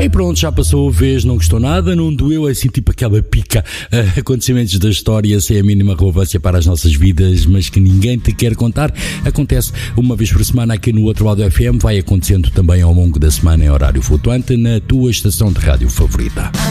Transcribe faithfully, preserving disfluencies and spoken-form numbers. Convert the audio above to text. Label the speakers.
Speaker 1: Aí pronto, já passou a vez, não gostou nada, não doeu, assim tipo aquela pica. Uh, acontecimentos da história sem a mínima relevância para as nossas vidas, mas que ninguém te quer contar. Acontece uma vez por semana aqui no Outro Lado F M, vai acontecendo também ao longo da semana em horário flutuante na tua estação de rádio favorita.